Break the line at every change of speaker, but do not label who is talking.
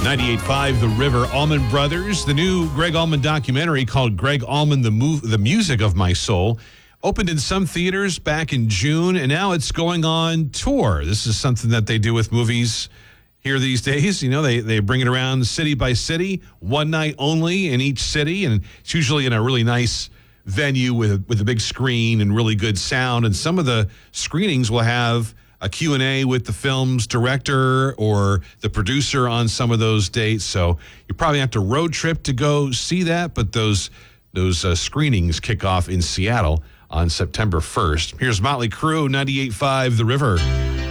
98.5 The River. Allman Brothers, the new Greg Allman documentary called Greg Allman, the Music of My Soul, opened in some theaters back in June, and now it's going on tour. This is something that they do with movies here these days. You know, they bring it around city by city, one night only in each city, and it's usually in a really nice venue with a big screen and really good sound. And some of the screenings will have a Q&A with the film's director or the producer on some of those dates. So you probably have to road trip to go see that, but those screenings kick off in Seattle on September 1st. Here's Motley Crue, 98.5 The River.